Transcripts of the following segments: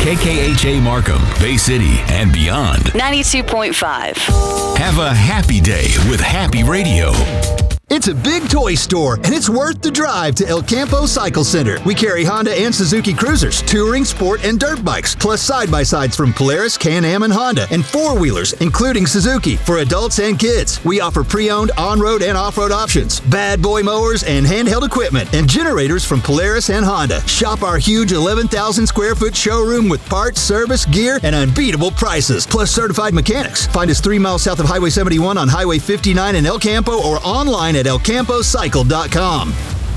KKHA Markham, Bay City, and beyond. 92.5. Have a happy day with Happy Radio. It's a big toy store, and it's worth the drive to El Campo Cycle Center. We carry Honda and Suzuki Cruisers, touring, sport, and dirt bikes, plus side-by-sides from Polaris, Can-Am, and Honda, and four-wheelers, including Suzuki, for adults and kids. We offer pre-owned on-road and off-road options, bad boy mowers, and handheld equipment, and generators from Polaris and Honda. Shop our huge 11,000-square-foot showroom with parts, service, gear, and unbeatable prices, plus certified mechanics. Find us 3 miles south of Highway 71 on Highway 59 in El Campo or online at elcampocycle.com.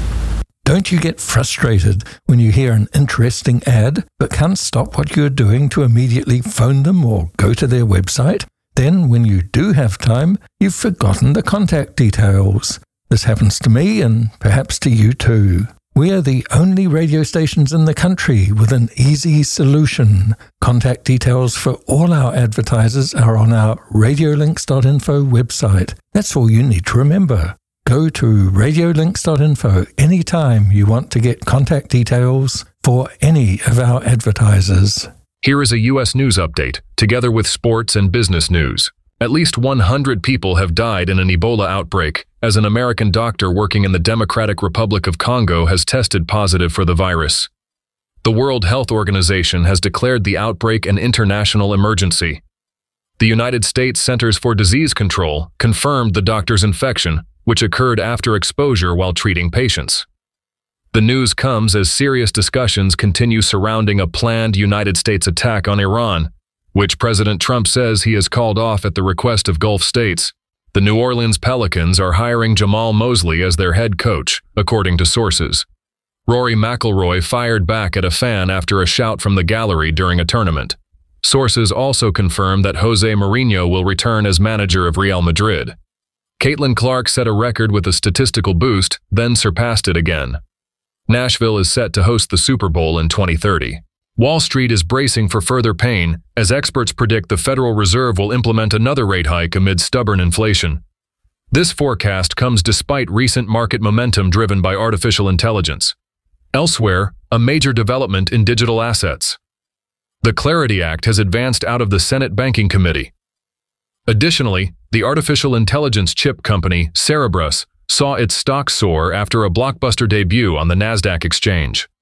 Don't you get frustrated when you hear an interesting ad but can't stop what you're doing to immediately phone them or go to their website? Then, when you do have time, you've forgotten the contact details. This happens to me and perhaps to you too. We are the only radio stations in the country with an easy solution. Contact details for all our advertisers are on our radiolinks.info website. That's all you need to remember. Go to radiolinks.info anytime you want to get contact details for any of our advertisers. Here is a U.S. news update, together with sports and business news. At least 100 people have died in an Ebola outbreak, as an American doctor working in the Democratic Republic of Congo has tested positive for the virus. The World Health Organization has declared the outbreak an international emergency. The United States Centers for Disease Control confirmed the doctor's infection, which occurred after exposure while treating patients. The news comes as serious discussions continue surrounding a planned United States attack on Iran, which President Trump says he has called off at the request of Gulf states. The New Orleans Pelicans are hiring Jamal Mosley as their head coach, according to sources. Rory McIlroy fired back at a fan after a shout from the gallery during a tournament. Sources also confirm that Jose Mourinho will return as manager of Real Madrid. Caitlin Clark set a record with a statistical boost, then surpassed it again. Nashville is set to host the Super Bowl in 2030. Wall Street is bracing for further pain, as experts predict the Federal Reserve will implement another rate hike amid stubborn inflation. This forecast comes despite recent market momentum driven by artificial intelligence. Elsewhere, a major development in digital assets. The Clarity Act has advanced out of the Senate Banking Committee. Additionally, the artificial intelligence chip company Cerebras saw its stock soar after a blockbuster debut on the Nasdaq exchange.